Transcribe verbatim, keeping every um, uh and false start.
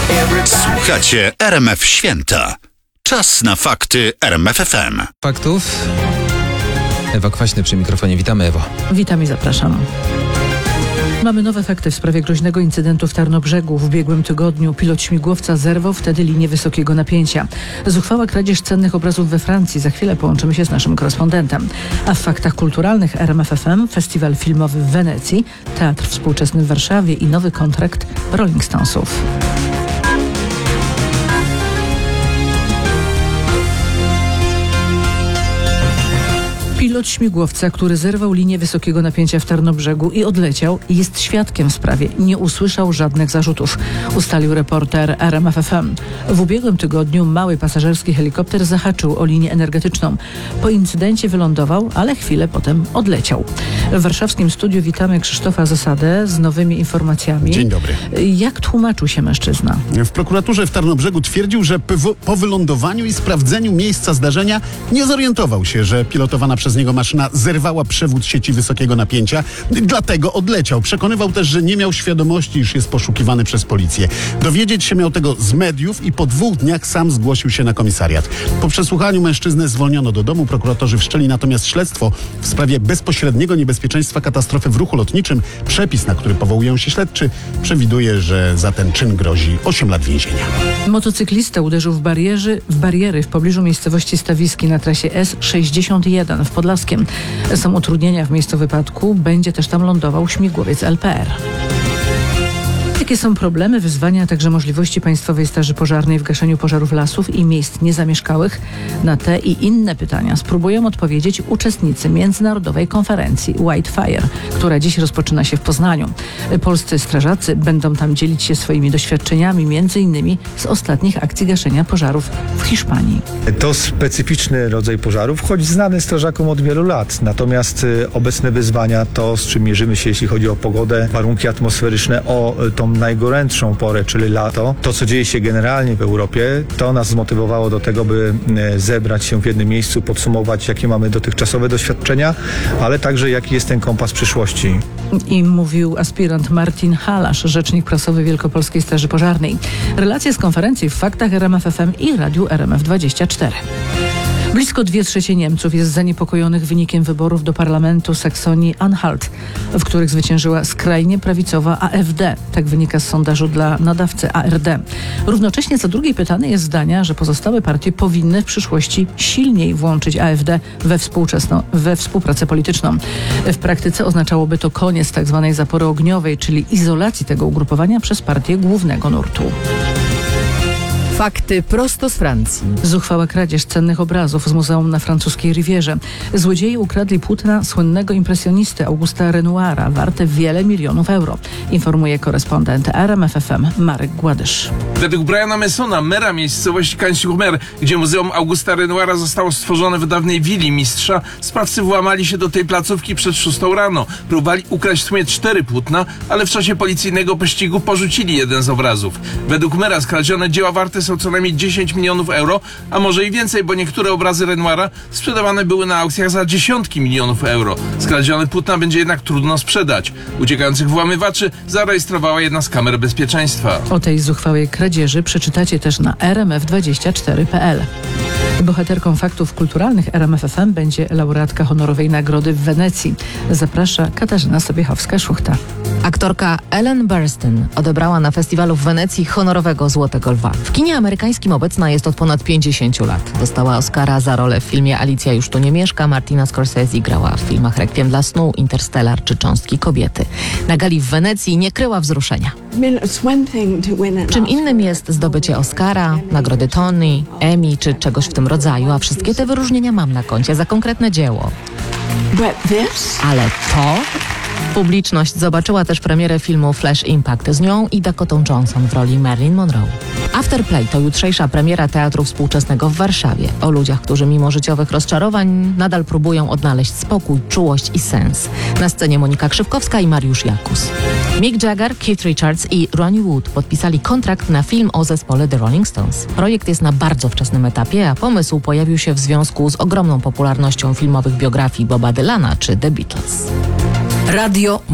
Słuchacie R M F Święta. Czas na fakty R M F F M. Faktów. Ewa Kwaśny przy mikrofonie. Witamy, Ewo. Witam i zapraszam. Mamy nowe fakty w sprawie groźnego incydentu w Tarnobrzegu. W ubiegłym tygodniu pilot śmigłowca zerwał wtedy linię wysokiego napięcia. Zuchwała kradzież cennych obrazów we Francji. Za chwilę połączymy się z naszym korespondentem. A w faktach kulturalnych R M F F M festiwal filmowy w Wenecji, teatr współczesny w Warszawie i nowy kontrakt Rolling Stonesów. Pilot śmigłowca, który zerwał linię wysokiego napięcia w Tarnobrzegu i odleciał, jest świadkiem w sprawie. Nie usłyszał żadnych zarzutów, ustalił reporter R M F F M. W ubiegłym tygodniu mały pasażerski helikopter zahaczył o linię energetyczną. Po incydencie wylądował, ale chwilę potem odleciał. W warszawskim studiu witamy Krzysztofa Zasadę z nowymi informacjami. Dzień dobry. Jak tłumaczył się mężczyzna? W prokuraturze w Tarnobrzegu twierdził, że po wylądowaniu i sprawdzeniu miejsca zdarzenia nie zorientował się, że pilotowana przez niego maszyna zerwała przewód sieci wysokiego napięcia, dlatego odleciał. Przekonywał też, że nie miał świadomości, iż jest poszukiwany przez policję. Dowiedzieć się miał tego z mediów i po dwóch dniach sam zgłosił się na komisariat. Po przesłuchaniu mężczyznę zwolniono do domu. Prokuratorzy wszczęli natomiast śledztwo w sprawie bezpośredniego niebezpieczeństwa katastrofy w ruchu lotniczym. Przepis, na który powołują się śledczy, przewiduje, że za ten czyn grozi osiem lat więzienia. Motocyklista uderzył w, barierzy, w bariery w pobliżu miejscowości Stawiski na trasie S sześćdziesiąt jeden w Podlaskiem. Są utrudnienia w miejscu wypadku. Będzie też tam lądował śmigłowiec L P R. Jakie są problemy, wyzwania, a także możliwości Państwowej Straży Pożarnej w gaszeniu pożarów lasów i miejsc niezamieszkałych? Na te i inne pytania spróbują odpowiedzieć uczestnicy międzynarodowej konferencji White Fire, która dziś rozpoczyna się w Poznaniu. Polscy strażacy będą tam dzielić się swoimi doświadczeniami, między innymi z ostatnich akcji gaszenia pożarów w Hiszpanii. To specyficzny rodzaj pożarów, choć znany strażakom od wielu lat. Natomiast y, obecne wyzwania, to z czym mierzymy się, jeśli chodzi o pogodę, warunki atmosferyczne, o y, tą najgorętszą porę, czyli lato. To, co dzieje się generalnie w Europie, to nas zmotywowało do tego, by y, zebrać się w jednym miejscu, podsumować, jakie mamy dotychczasowe doświadczenia, ale także jaki jest ten kompas przyszłości. I mówił aspirant Martin Halasz, rzecznik prasowy Wielkopolskiej Straży Pożarnej. Relacje z konferencji w faktach R M F F M i Radiu R M F dwadzieścia cztery. Blisko dwie trzecie Niemców jest zaniepokojonych wynikiem wyborów do parlamentu Saksonii-Anhalt, w których zwyciężyła skrajnie prawicowa A F D. Tak wynika z sondażu dla nadawcy A R D. Równocześnie co drugi pytany jest zdania, że pozostałe partie powinny w przyszłości silniej włączyć A F D we, współczesną, we współpracę polityczną. W praktyce oznaczałoby to koniec tzw. zapory ogniowej, czyli izolacji tego ugrupowania przez partię głównego nurtu. Fakty prosto z Francji. Zuchwała kradzież cennych obrazów z muzeum na francuskiej Rivierze. Złodzieje ukradli płótna słynnego impresjonisty Augusta Renoira, warte wiele milionów euro, informuje korespondent R M F F M Marek Gładysz. Według Briana Messona, mera miejscowości Cannes-sur-Mer, gdzie muzeum Augusta Renoira zostało stworzone w dawnej willi mistrza, sprawcy włamali się do tej placówki przed szóstą rano. Próbowali ukraść w sumie cztery płótna, ale w czasie policyjnego pościgu porzucili jeden z obrazów. Według mera skradzione dzieła warte są co najmniej dziesięć milionów euro, a może i więcej, bo niektóre obrazy Renoira sprzedawane były na aukcjach za dziesiątki milionów euro. Skradzione płótna będzie jednak trudno sprzedać. Uciekających włamywaczy zarejestrowała jedna z kamer bezpieczeństwa. O tej zuchwałej kradzieży przeczytacie też na R M F dwadzieścia cztery kropka p l. Bohaterką faktów kulturalnych R M F F M będzie laureatka honorowej nagrody w Wenecji. Zaprasza Katarzyna Sobiechowska-Szuchta. Aktorka Ellen Burstyn odebrała na festiwalu w Wenecji honorowego Złotego Lwa. W kinie amerykańskim obecna jest od ponad pięćdziesięciu lat. Dostała Oscara za rolę w filmie Alicja już tu nie mieszka. Martina Scorsese grała w filmach Rekwiem dla snu, Interstellar czy Cząstki kobiety. Na gali w Wenecji nie kryła wzruszenia. Czym innym jest zdobycie Oscara, nagrody Tony, Emmy czy czegoś w tym rodzaju, a wszystkie te wyróżnienia mam na koncie za konkretne dzieło. Ale to... Publiczność zobaczyła też premierę filmu Flash Impact z nią i Dakotą Johnson w roli Marilyn Monroe. Afterplay to jutrzejsza premiera Teatru Współczesnego w Warszawie. O ludziach, którzy mimo życiowych rozczarowań nadal próbują odnaleźć spokój, czułość i sens. Na scenie Monika Krzywkowska i Mariusz Jakus. Mick Jagger, Keith Richards i Ronnie Wood podpisali kontrakt na film o zespole The Rolling Stones. Projekt jest na bardzo wczesnym etapie, a pomysł pojawił się w związku z ogromną popularnością filmowych biografii Boba Dylana czy The Beatles. Radio